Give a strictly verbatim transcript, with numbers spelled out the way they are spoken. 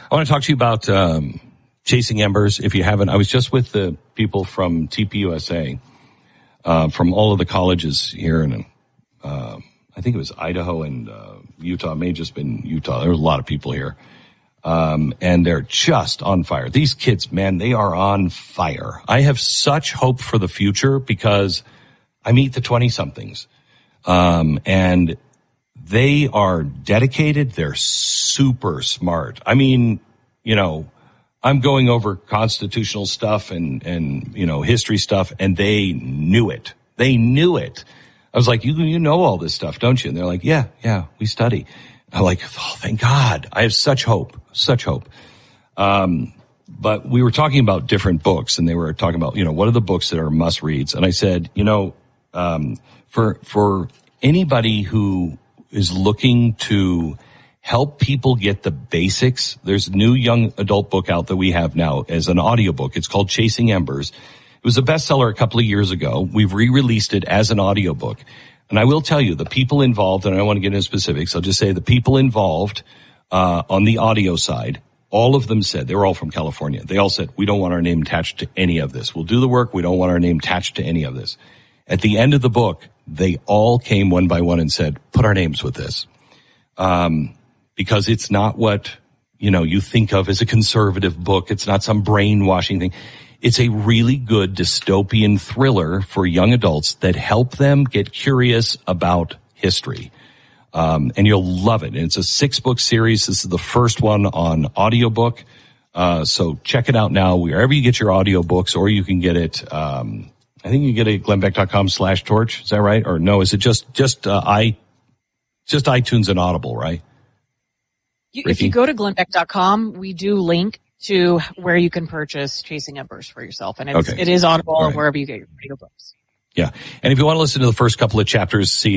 I want to talk to you about um, Chasing Embers. If you haven't, I was just with the people from T P U S A, uh, from all of the colleges here in, uh, I think it was Idaho and uh, Utah. It may have just been Utah. There was a lot of people here. Um, and they're just on fire. These kids, man, they are on fire. I have such hope for the future because I meet the twenty-somethings. Um, and they are dedicated. They're super smart. I mean, you know, I'm going over constitutional stuff and, and, you know, history stuff, and they knew it. They knew it. I was like, you, you know all this stuff, don't you? And they're like, yeah, yeah, we study. I'm like, oh, thank God. I have such hope, such hope. Um, but we were talking about different books, and they were talking about, you know, what are the books that are must reads? And I said, you know, um, for, for anybody who is looking to help people get the basics, there's a new young adult book out that we have now as an audiobook. It's called Chasing Embers. It was a bestseller a couple of years ago. We've re-released it as an audiobook. And I will tell you, the people involved, and I don't want to get into specifics, I'll just say the people involved uh on the audio side, all of them said, they were all from California. They all said, we don't want our name attached to any of this. We'll do the work. We don't want our name attached to any of this. At the end of the book, they all came one by one and said, put our names with this. Um, because it's not what, you know, you think of as a conservative book. It's not some brainwashing thing. It's a really good dystopian thriller for young adults that help them get curious about history. Um, and you'll love it. And it's a six book series. This is the first one on audiobook. Uh, so check it out now wherever you get your audiobooks, or you can get it, um, I think you can get it at glennbeck.com slash torch. Is that right? Or no, is it just, just, uh, I, just iTunes and Audible, right? You, if you go to glennbeck dot com, we do link to where you can purchase Chasing Embers for yourself. And it's, okay. it is Audible right. or wherever you get your audiobooks. Yeah. And if you want to listen to the first couple of chapters, see